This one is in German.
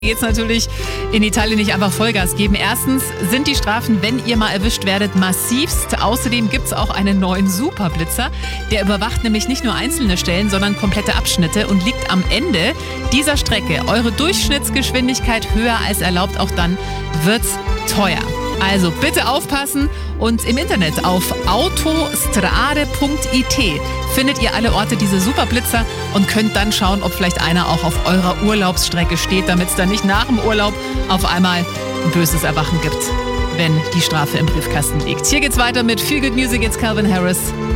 Geht's natürlich in Italien nicht einfach Vollgas geben. Erstens sind die Strafen, wenn ihr mal erwischt werdet, massivst. Außerdem gibt's auch einen neuen Superblitzer. Der überwacht nämlich nicht nur einzelne Stellen, sondern komplette Abschnitte und liegt am Ende dieser Strecke eure Durchschnittsgeschwindigkeit höher als erlaubt, auch dann wird's teuer. Also bitte aufpassen und im Internet auf autostrade.it findet ihr alle Orte dieser Superblitzer und könnt dann schauen, ob vielleicht einer auch auf eurer Urlaubsstrecke steht, damit es dann nicht nach dem Urlaub auf einmal ein böses Erwachen gibt, wenn die Strafe im Briefkasten liegt. Hier geht's weiter mit Feel Good Music, jetzt Calvin Harris.